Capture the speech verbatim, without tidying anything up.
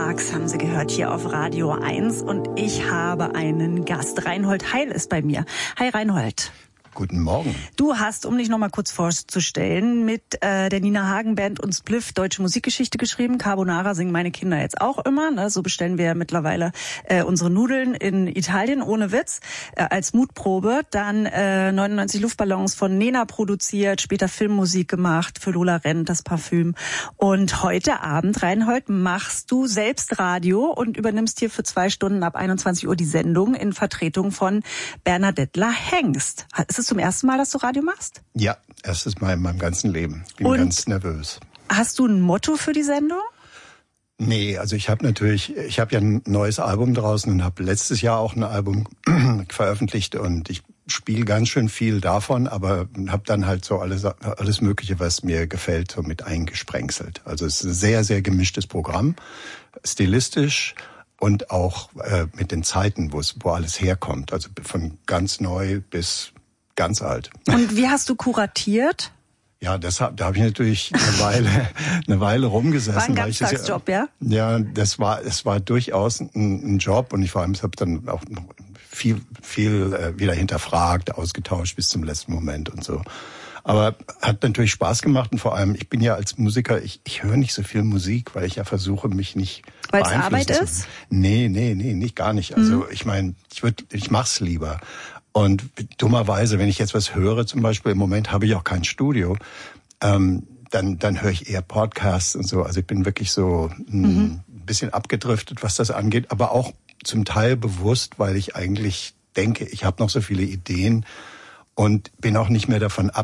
Parks haben Sie gehört hier auf Radio eins und ich habe einen Gast. Reinhold Heil ist bei mir. Hi Reinhold. Guten Morgen. Du hast, um dich noch mal kurz vorzustellen, mit äh, der Nina Hagen Band und Spliff deutsche Musikgeschichte geschrieben. Carbonara singen meine Kinder jetzt auch immer. Ne? So bestellen wir ja mittlerweile äh, unsere Nudeln in Italien, ohne Witz, äh, als Mutprobe. Dann äh, neunundneunzig Luftballons von Nena produziert, später Filmmusik gemacht für Lola Rent, das Parfüm. Und heute Abend, Reinhold, machst du selbst Radio und übernimmst hier für zwei Stunden ab einundzwanzig Uhr die Sendung in Vertretung von Bernadettler Hengst. Ist es zum ersten Mal, dass du Radio machst? Ja, erstes Mal in meinem ganzen Leben. Bin Und ganz nervös. Hast du ein Motto für die Sendung? Nee, also ich habe natürlich, ich habe ja ein neues Album draußen und habe letztes Jahr auch ein Album veröffentlicht und ich spiele ganz schön viel davon, aber habe dann halt so alles, alles Mögliche, was mir gefällt, so mit eingesprenkselt. Also es ist ein sehr, sehr gemischtes Programm, stilistisch und auch äh, mit den Zeiten, wo es, wo alles herkommt. Also von ganz neu bis ganz alt. Und wie hast du kuratiert? Ja, das, da habe ich natürlich eine Weile, eine Weile rumgesessen. War ein Ganztagsjob, ja? Ja, das war, es war durchaus ein, ein Job und ich vor allem habe dann auch noch viel, viel äh, wieder hinterfragt, ausgetauscht bis zum letzten Moment und so. Aber hat natürlich Spaß gemacht und vor allem, ich bin ja als Musiker, ich, ich höre nicht so viel Musik, weil ich ja versuche, mich nicht Weil es Arbeit ist? Nee, nee, nee, nicht gar nicht. Also mhm. ich meine, ich würde, ich mach's lieber. Und dummerweise, wenn ich jetzt was höre, zum Beispiel im Moment habe ich auch kein Studio, ähm, dann dann höre ich eher Podcasts und so. Also ich bin wirklich so ein mhm. bisschen abgedriftet, was das angeht, aber auch zum Teil bewusst, weil ich eigentlich denke, ich habe noch so viele Ideen und bin auch nicht mehr davon ab.